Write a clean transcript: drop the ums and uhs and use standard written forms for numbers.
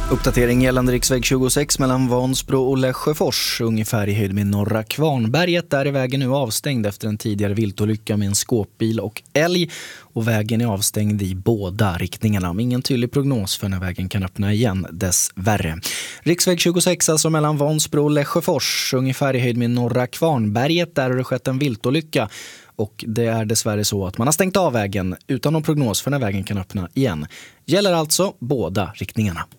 Uppdatering gällande riksväg 26 mellan Vansbro och Lesjöfors, ungefär i höjd med Norra Kvarnberget. Där är vägen nu avstängd efter en tidigare viltolycka med en skåpbil och älg. Och vägen är avstängd i båda riktningarna. Ingen tydlig prognos för när vägen kan öppna igen, dessvärre. Riksväg 26 alltså mellan Vansbro och Lesjöfors, ungefär i höjd med Norra Kvarnberget. Där har det skett en viltolycka. Och det är dessvärre så att man har stängt av vägen utan någon prognos för när vägen kan öppna igen. Gäller alltså båda riktningarna.